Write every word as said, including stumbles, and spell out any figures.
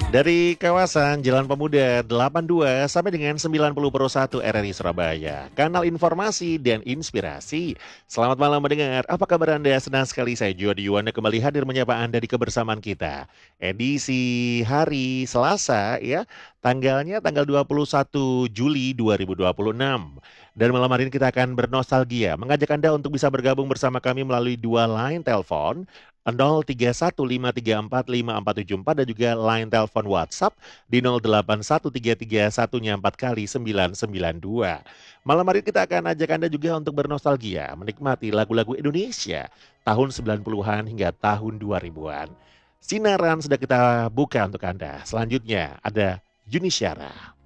Dari kawasan Jalan Pemuda delapan puluh dua sampai dengan sembilan puluh per satu R R I Surabaya, kanal informasi dan inspirasi. Selamat malam mendengar, apa kabar Anda? Senang sekali saya Jody Yuwana kembali hadir menyapa Anda di kebersamaan kita. Edisi hari Selasa ya, tanggalnya tanggal dua puluh satu Juli dua ribu dua puluh enam. Dan malam hari ini kita akan bernostalgia, mengajak Anda untuk bisa bergabung bersama kami melalui dua line telepon nol tiga satu lima tiga empat lima empat tujuh empat dan juga line telepon WhatsApp di nol delapan satu tiga tiga satunya empat kali sembilan sembilan dua. Malam hari kita akan ajak Anda juga untuk bernostalgia, menikmati lagu-lagu Indonesia tahun sembilan puluhan hingga tahun dua ribuan. Sinaran sudah kita buka untuk Anda. Selanjutnya ada Yuni Syara.